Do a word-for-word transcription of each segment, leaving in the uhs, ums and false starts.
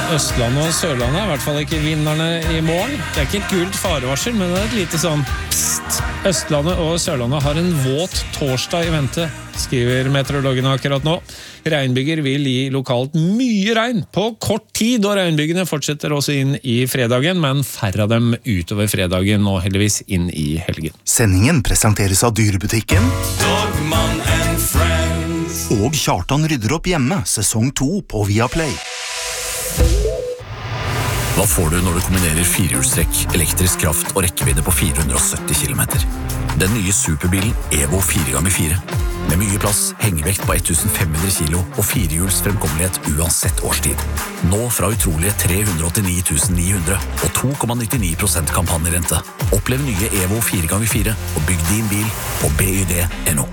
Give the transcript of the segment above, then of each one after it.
Østlandet og Sørlandet, i hvert fall ikke vinnerne i morgen. Det er ikke et gult farevarsel, men det er et lite sånn pst. Østlandet og Sørlandet har en våt torsdag i vente, skriver meteorologene akkurat nå. Regnbyger vil gi lokalt mye regn på kort tid, og regnbygene fortsetter også inn i fredagen, men færre av dem utover fredagen og heldigvis inn i helgen. Sendingen presenteres av Dyrebutikken Dogman and Friends og Kjartan rydder opp hjemme, sesong to på Viaplay. Hva får du når du kombinerer firehjulstrekk, elektrisk kraft og rekkevidde på fire hundre og sytti kilometer? Den nye superbilen Evo fire ganger fire. Med mye plass, hengevekt på femten hundre kilo og firehjuls fremkommelighet uansett årstid. Nå fra utrolige tre hundre og åttini tusen ni hundre og to komma nittini prosent kampanjerente. Opplev nye Evo fire ganger fire og bygg din bil på B Y D punktum N O.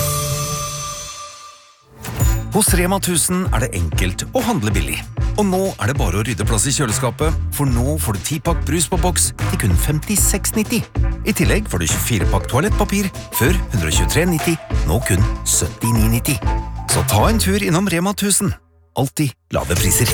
Hos Rema tusen er det enkelt å handle billig. Og nå er det bare å rydde plass i kjøleskapet, for nå får du ti pakk brus på boks til kun femtiseks nitti. I tillegg får du tjuefire pakk toalettpapir, før ett hundre og tjuetre nitti, nå kun syttini nitti. Så ta en tur innom Rema tusen. Alltid lave priser.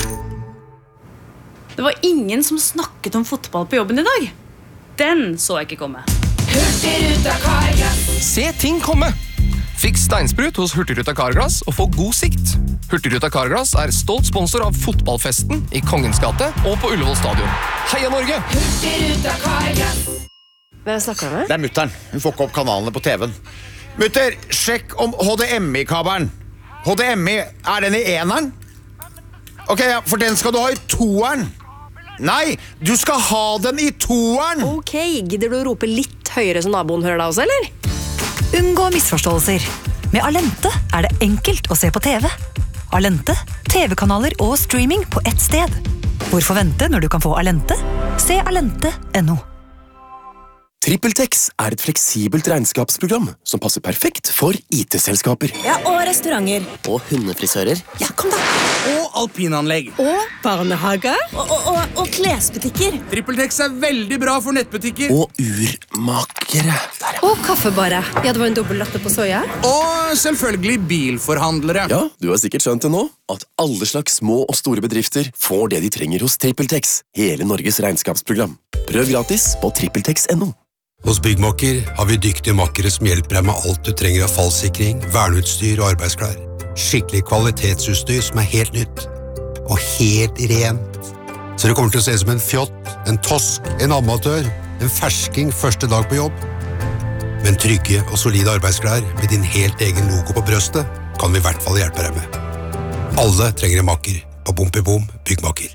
Det var ingen som snakket om fotball på jobben i dag. Den så jeg ikke komme. Hurtigruta Carglass. Se ting komme! Fiks steinsprut hos Hurtigruta Carglass og få god sikt. Hurtigruta Carglass er stolt sponsor av fotballfesten i Kongens gate og på Ullevål stadion. Heia Norge! Hurtigruta Carglass. Hvem snakker du med? Det er mutteren. Hun får ikke opp kanalene på T V-en. Mutter, sjekk om H D M I-kabelen. H D M I, er den i eneren? Ok, ja, for den skal du ha i toeren. Nei, du skal ha den i toeren. Ok, gidder du å rope litt høyere så naboen hører deg også, eller? Unngå misforståelser. Med Alente er det enkelt å se på T V. Alente, T V-kanaler og streaming på ett sted. Hvorfor vente når du kan få Alente? Se alente punktum N O. TrippelTex er et fleksibelt regnskapsprogram som passer perfekt for I T-selskaper. Ja, og restauranter. Og hundefrisører. Ja, kom da. Og alpinanlegg. Og barnehager. Og, og, og, og klesbutikker. TrippelTex er veldig bra for nettbutikker. Og urmakere. Og kaffebare. Ja, det var en dobbelt latte på soja. Og selvfølgelig bilforhandlere. Ja, du har sikkert skjønt det nå, at alle slags små og store bedrifter får det de trenger hos TrippelTex. Hele Norges regnskapsprogram. Prøv gratis på trippeltex punktum N O. Hos Byggmakker har vi dyktige makkere som hjelper deg med alt du trenger av fallsikring, verneutstyr og arbeidsklær. Skikkelig kvalitetsutstyr som er helt nytt. Og helt rent. Så det kommer til å se som en fjott, en tosk, en amatør, en fersking første dag på jobb. Men trygge og solide arbeidsklær med din helt egen logo på brøstet kan vi I hvert fall hjelpe deg med. Alle trenger en makker på Bompibom Byggmakker.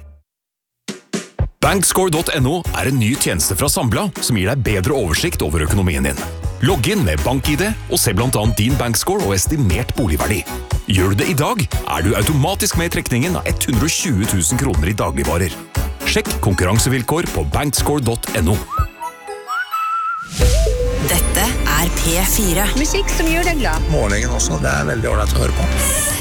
Bankscore punktum N O er en ny tjeneste fra Sambla som gir deg bedre oversikt over økonomien din. Logg inn med BankID og se blant annet din bankscore og estimert boligverdi. Gjør du det I dag, er du automatisk med I trekningen av hundre og tjue tusen kroner I dagligvarer. Sjekk konkurransevilkår på bankscore punktum N O. Dette er P fire. Musikk som gjør deg glad. Morgenen også, det er veldig ordentlig å høre på.